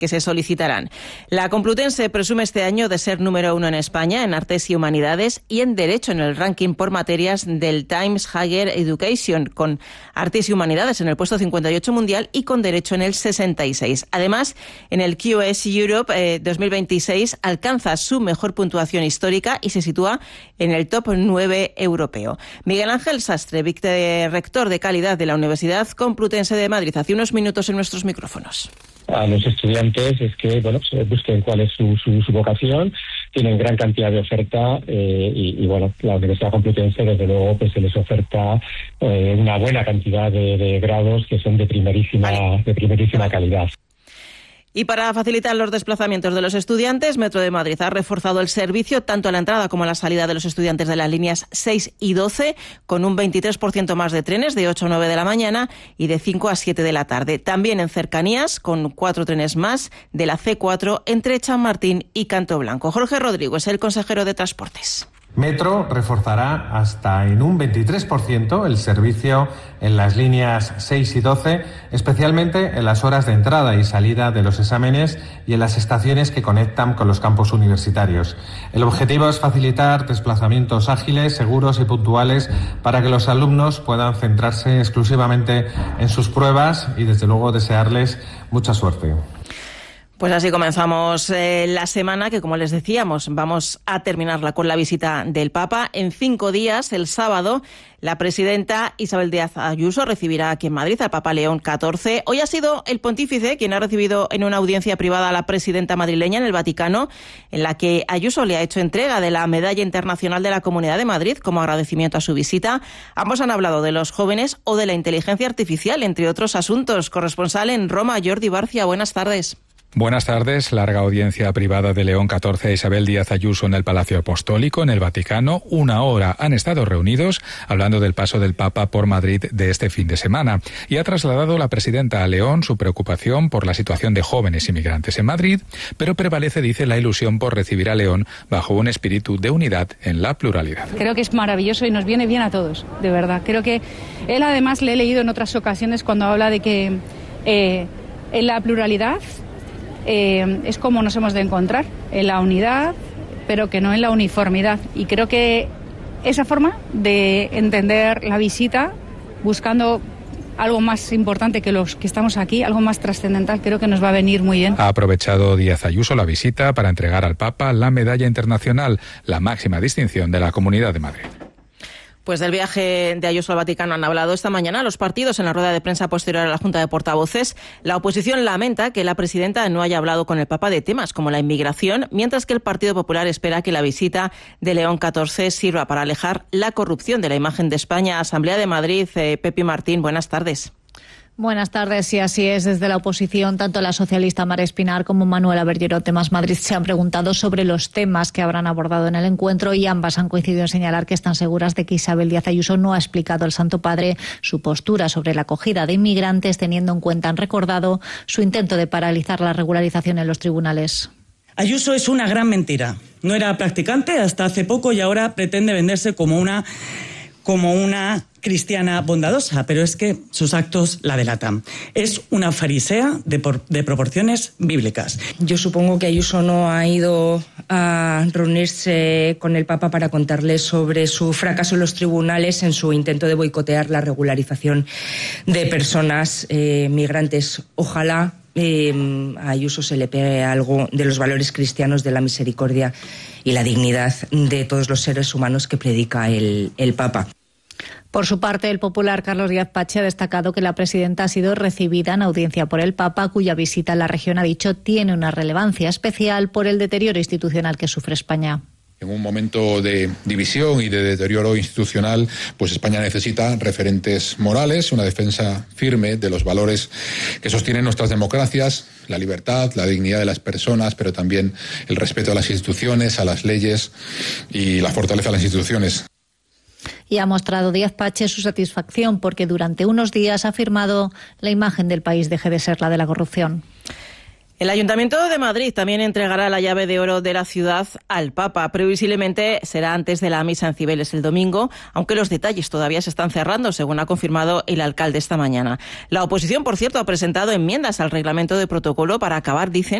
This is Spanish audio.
que se solicitarán. La Complutense presume este año de ser número 1 en España en Artes y Humanidades y en Derecho en el ranking por materias del Times Higher Education, con Artes y Humanidades en el puesto 58 mundial y con Derecho en el 66. Además, en el QS Europe 2026 alcanza su mejor puntuación histórica y se sitúa en el top 9 europeo. Miguel Ángel Sastre, vicerrector de calidad de la Universidad Complutense de Madrid, hace unos minutos en nuestros micrófonos. A los estudiantes es que busquen cuál es su vocación, tienen gran cantidad de oferta y la Universidad Complutense desde luego pues se les oferta una buena cantidad de grados que son de primerísima calidad. Y para facilitar los desplazamientos de los estudiantes, Metro de Madrid ha reforzado el servicio tanto a la entrada como a la salida de los estudiantes de las líneas 6 y 12, con un 23% más de trenes de 8 a 9 de la mañana y de 5 a 7 de la tarde. También en cercanías, con 4 trenes más de la C4 entre Chamartín y Canto Blanco. Jorge Rodrigo es el consejero de Transportes. Metro reforzará hasta en un 23% el servicio en las líneas 6 y 12, especialmente en las horas de entrada y salida de los exámenes y en las estaciones que conectan con los campus universitarios. El objetivo es facilitar desplazamientos ágiles, seguros y puntuales para que los alumnos puedan centrarse exclusivamente en sus pruebas y, desde luego, desearles mucha suerte. Pues así comenzamos la semana que, como les decíamos, vamos a terminarla con la visita del Papa. En 5 días, el sábado, la presidenta Isabel Díaz Ayuso recibirá aquí en Madrid al Papa León XIV. Hoy ha sido el pontífice quien ha recibido en una audiencia privada a la presidenta madrileña en el Vaticano, en la que Ayuso le ha hecho entrega de la Medalla Internacional de la Comunidad de Madrid como agradecimiento a su visita. Ambos han hablado de los jóvenes o de la inteligencia artificial, entre otros asuntos. Corresponsal en Roma, Jordi Barcia, buenas tardes. Buenas tardes. Larga audiencia privada de León XIV a Isabel Díaz Ayuso en el Palacio Apostólico, en el Vaticano. 1 hora han estado reunidos hablando del paso del Papa por Madrid de este fin de semana. Y ha trasladado la presidenta a León su preocupación por la situación de jóvenes inmigrantes en Madrid, pero prevalece, dice, la ilusión por recibir a León bajo un espíritu de unidad en la pluralidad. Creo que es maravilloso y nos viene bien a todos, de verdad. Creo que él, además, le he leído en otras ocasiones cuando habla de que en la pluralidad es como nos hemos de encontrar, en la unidad, pero que no en la uniformidad. Y creo que esa forma de entender la visita, buscando algo más importante que los que estamos aquí, algo más trascendental, creo que nos va a venir muy bien. Ha aprovechado Díaz Ayuso la visita para entregar al Papa la Medalla Internacional, la máxima distinción de la Comunidad de Madrid. Pues del viaje de Ayuso al Vaticano han hablado esta mañana los partidos en la rueda de prensa posterior a la Junta de Portavoces. La oposición lamenta que la presidenta no haya hablado con el Papa de temas como la inmigración, mientras que el Partido Popular espera que la visita de León XIV sirva para alejar la corrupción de la imagen de España. Asamblea de Madrid, Pepi Martín, buenas tardes. Buenas tardes, y así es. Desde la oposición, tanto la socialista Mar Espinar como Manuela Bergerot de Más Madrid se han preguntado sobre los temas que habrán abordado en el encuentro y ambas han coincidido en señalar que están seguras de que Isabel Díaz Ayuso no ha explicado al Santo Padre su postura sobre la acogida de inmigrantes, teniendo en cuenta, han recordado, su intento de paralizar la regularización en los tribunales. Ayuso es una gran mentira. No era practicante hasta hace poco y ahora pretende venderse como una cristiana bondadosa, pero es que sus actos la delatan. Es una farisea de proporciones bíblicas. Yo supongo que Ayuso no ha ido a reunirse con el Papa para contarle sobre su fracaso en los tribunales en su intento de boicotear la regularización de personas migrantes. Ojalá a Ayuso se le pegue algo de los valores cristianos, de la misericordia y la dignidad de todos los seres humanos que predica el Papa. Por su parte, el popular Carlos Díaz Pache ha destacado que la presidenta ha sido recibida en audiencia por el Papa, cuya visita a la región, ha dicho, tiene una relevancia especial por el deterioro institucional que sufre España. En un momento de división y de deterioro institucional, pues España necesita referentes morales, una defensa firme de los valores que sostienen nuestras democracias, la libertad, la dignidad de las personas, pero también el respeto a las instituciones, a las leyes y la fortaleza de las instituciones. Y ha mostrado Díaz Pache su satisfacción porque durante unos días ha afirmado la imagen del país deje de ser la de la corrupción. El Ayuntamiento de Madrid también entregará la llave de oro de la ciudad al Papa. Previsiblemente será antes de la misa en Cibeles el domingo, aunque los detalles todavía se están cerrando, según ha confirmado el alcalde esta mañana. La oposición, por cierto, ha presentado enmiendas al reglamento de protocolo para acabar, dicen,